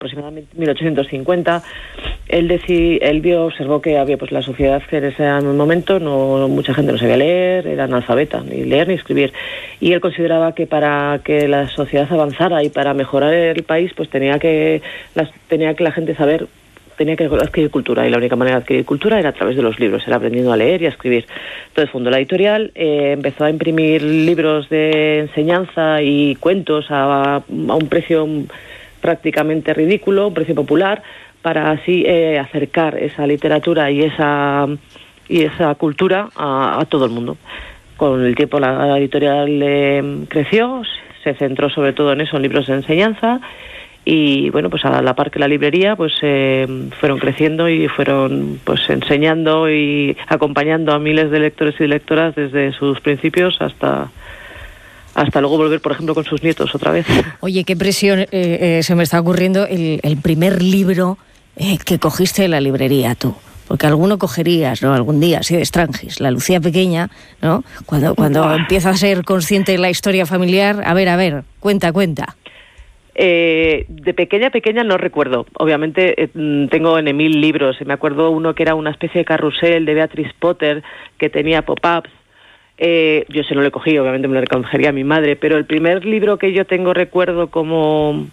aproximadamente 1850, observó que había pues la sociedad que en ese momento mucha gente no sabía leer, era analfabeta, ni leer ni escribir, y él consideraba que para que la sociedad avanzara y para mejorar el país, pues tenía que la gente saber, tenía que adquirir cultura, y la única manera de adquirir cultura era a través de los libros, era aprendiendo a leer y a escribir. Entonces fundó la editorial, empezó a imprimir libros de enseñanza y cuentos a un precio prácticamente ridículo, un precio popular, para así acercar esa literatura y esa cultura a todo el mundo. Con el tiempo la editorial creció, se centró sobre todo en eso, en libros de enseñanza, y bueno, pues a la par que la librería, pues fueron creciendo y fueron pues enseñando y acompañando a miles de lectores y lectoras desde sus principios hasta luego volver, por ejemplo, con sus nietos otra vez. Oye, qué presión se me está ocurriendo el primer libro que cogiste de la librería tú. Porque alguno cogerías, ¿no? Algún día, así de Strangis, la Lucía pequeña, ¿no? Cuando empieza a ser consciente de la historia familiar, a ver, cuenta. De pequeña no recuerdo. Obviamente tengo en 1000 libros. Me acuerdo uno que era una especie de carrusel de Beatrice Potter que tenía pop-ups. Yo se no le cogí, obviamente me lo recogería a mi madre, pero el primer libro que yo tengo recuerdo como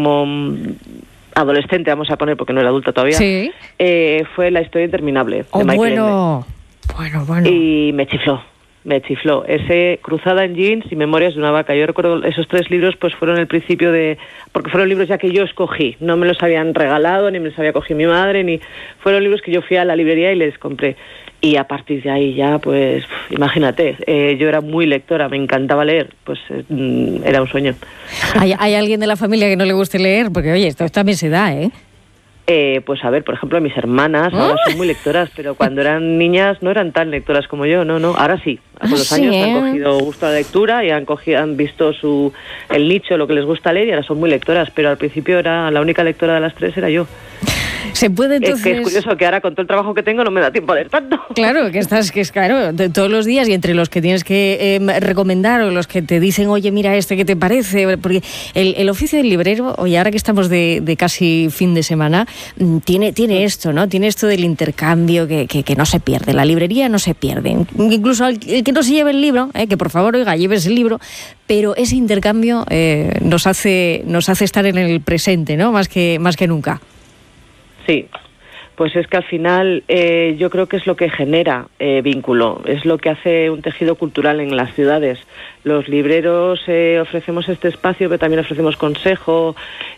adolescente, vamos a poner, porque no era adulta todavía, ¿sí? Fue La historia interminable, de Michael Ende. Bueno. Y me chifló. Ese, Cruzada en jeans y Memorias de una vaca. Yo recuerdo esos 3 libros, pues fueron el principio porque fueron libros ya que yo escogí, no me los habían regalado, ni me los había cogido mi madre, ni fueron libros que yo fui a la librería y les compré. Y a partir de ahí ya, pues, imagínate, yo era muy lectora, me encantaba leer, pues era un sueño. ¿Hay alguien de la familia que no le guste leer? Porque, oye, esto también se da, ¿eh? Pues a ver, por ejemplo, mis hermanas ahora son muy lectoras, pero cuando eran niñas no eran tan lectoras como yo, no. Ahora sí, con los años han cogido gusto a la lectura y han visto el nicho, lo que les gusta leer, y ahora son muy lectoras, pero al principio la única lectora de las 3 era yo. Se puede entonces... Es curioso que ahora con todo el trabajo que tengo no me da tiempo a leer tanto. Claro, que es claro, todos los días, y entre los que tienes que recomendar o los que te dicen, oye, mira ¿qué te parece? Porque el oficio del librero, oye, ahora que estamos de casi fin de semana, tiene esto, ¿no? Tiene esto del intercambio que no se pierde. La librería no se pierde. Incluso el que no se lleve el libro, que por favor, oiga, lleves el libro, pero ese intercambio nos hace estar en el presente, ¿no? Más que nunca. Sí, pues es que al final yo creo que es lo que genera vínculo, es lo que hace un tejido cultural en las ciudades. Los libreros ofrecemos este espacio, pero también ofrecemos consejo,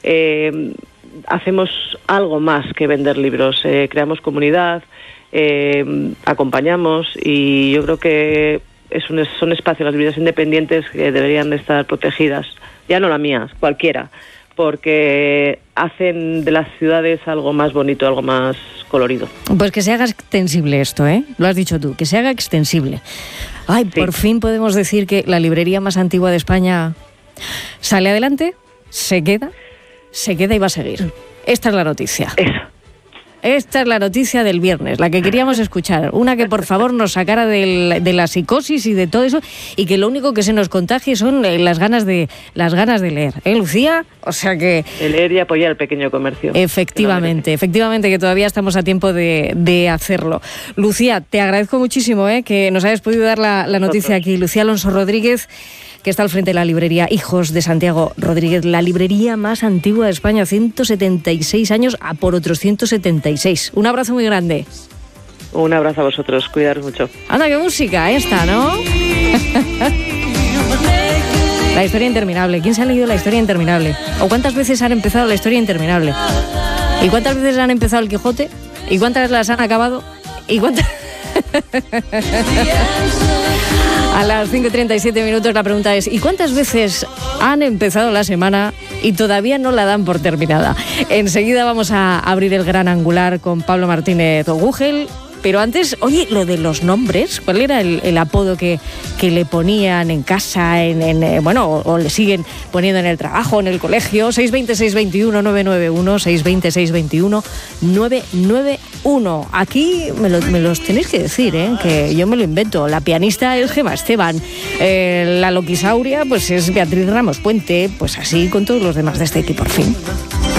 hacemos algo más que vender libros, creamos comunidad, acompañamos, y yo creo que son espacios, las librerías independientes, que deberían de estar protegidas, ya no las mías, cualquiera, porque hacen de las ciudades algo más bonito, algo más colorido. Pues que se haga extensible esto, ¿eh? Lo has dicho tú, que se haga extensible. Ay, sí. Por fin podemos decir que la librería más antigua de España sale adelante, se queda y va a seguir. Esta es la noticia. Eso. Esta es la noticia del viernes, la que queríamos escuchar. Una que por favor nos sacara de la psicosis y de todo eso, y que lo único que se nos contagie son las ganas de leer. Lucía? O sea que... De leer y apoyar al pequeño comercio. Efectivamente, que todavía estamos a tiempo de hacerlo. Lucía, te agradezco muchísimo que nos hayas podido dar la noticia aquí. Lucía Alonso Rodríguez, que está al frente de la librería Hijos de Santiago Rodríguez, la librería más antigua de España, 176 años, a por otros 176. Un abrazo muy grande. Un abrazo a vosotros, cuidaros mucho. Anda, qué música esta, ¿no? La historia interminable. ¿Quién se ha leído La historia interminable? ¿O cuántas veces han empezado La historia interminable? ¿Y cuántas veces han empezado El Quijote? ¿Y cuántas las han acabado? ¿Y cuántas...? A las 5:37 la pregunta es: ¿y cuántas veces han empezado la semana y todavía no la dan por terminada? Enseguida vamos a abrir el gran angular con Pablo Martínez Gugel. Pero antes, oye, lo de los nombres, ¿cuál era el apodo que le ponían en casa, o le siguen poniendo en el trabajo, en el colegio? 620-621-991, 620-621-991. Aquí me los tenéis que decir, que yo me lo invento. La pianista es Gemma Esteban, la loquisauria pues es Beatriz Ramos Puente, pues así con todos los demás de este equipo, por fin.